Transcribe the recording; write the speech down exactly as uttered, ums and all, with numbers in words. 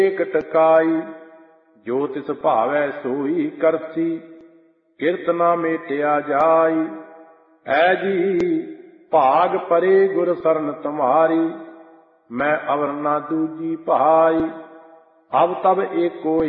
ਏਕ ਟਕਾਈ। ਜੋ ਤਿਸ ਭਾਵੈ ਸੋਈ ਕਰਸੀ, ਕਿਰਤ ਨਾ ਮੇਟਿਆ ਜਾਈ। ਐ ਜੀ ਭਾਗ ਪਰੇ ਗੁਰ ਸਰਨ ਤੁਮਾਰੀ, ਮੈਂ ਅਵਰ ਨਾ ਦੂਜੀ ਭਾਈ। ਅਬ ਤਬ ਏਕੋ